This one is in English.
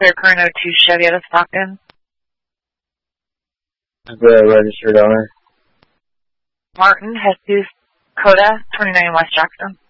clear current 02 Chevy out of Stockton. The registered owner. Martin Jesus Coda, 29 West Jackson.